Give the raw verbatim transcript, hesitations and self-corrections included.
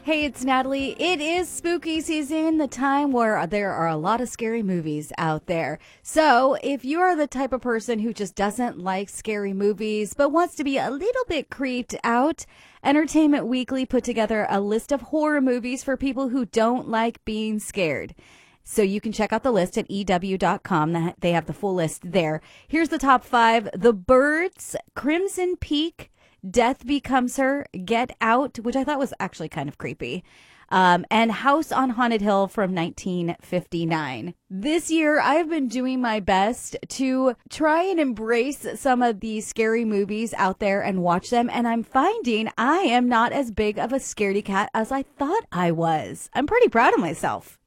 Hey, it's Natalie. It is spooky season, the time where there are a lot of scary movies out there. So if you are the type of person who just doesn't like scary movies but wants to be a little bit creeped out, Entertainment Weekly put together a list of horror movies for people who don't like being scared. So you can check out the list at E W dot com. They have the full list there. Here's the top five. The Birds, Crimson Peak, Death Becomes Her, Get Out, which I thought was actually kind of creepy, um, and House on Haunted Hill from nineteen fifty-nine. This year, I've been doing my best to try and embrace some of these scary movies out there and watch them, and I'm finding I am not as big of a scaredy cat as I thought I was. I'm pretty proud of myself.